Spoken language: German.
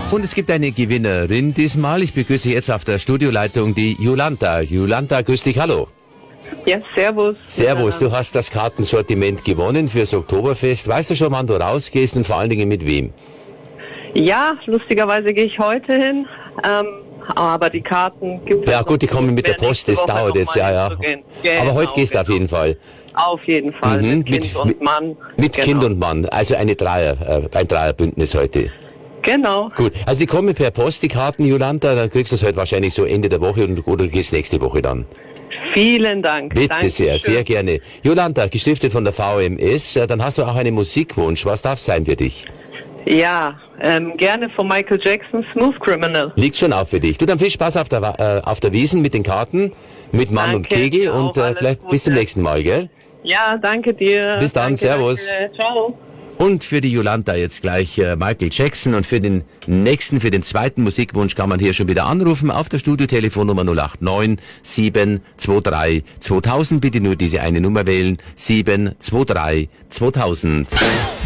Und es gibt eine Gewinnerin diesmal. Ich begrüße jetzt auf der Studioleitung die Jolanta. Jolanta, grüß dich, hallo. Ja, servus. Servus, du hast das Kartensortiment gewonnen fürs Oktoberfest. Weißt du schon, wann du rausgehst und vor allen Dingen mit wem? Ja, lustigerweise gehe ich heute hin, aber die Karten gibt es. Ja gut, die kommen mit der Post, das dauert jetzt, ja. Genau, Aber heute gehst du auf jeden Fall. Auf jeden Fall, mit Kind und Mann. Mit Kind und Mann, also ein Dreierbündnis heute. Genau. Gut, also die kommen per Post, die Karten, Jolanta, dann kriegst du es heute wahrscheinlich so Ende der Woche oder du gehst nächste Woche dann. Vielen Dank. Bitte Dankeschön. sehr gerne. Jolanta, gestiftet von der VMS, dann hast du auch einen Musikwunsch. Was darf sein für dich? Ja, gerne von Michael Jackson, Smooth Criminal. Liegt schon auf für dich. Du, dann viel Spaß auf der Wiesn mit den Karten, mit Mann und Kegel und vielleicht bis zum nächsten Mal, gell? Ja, danke dir. Bis dann, danke, servus. Danke. Ciao. Und für die Jolanta jetzt gleich Michael Jackson und für den zweiten Musikwunsch kann man hier schon wieder anrufen auf der Studiotelefonnummer 089 723 2000. Bitte nur diese eine Nummer wählen, 723 2000.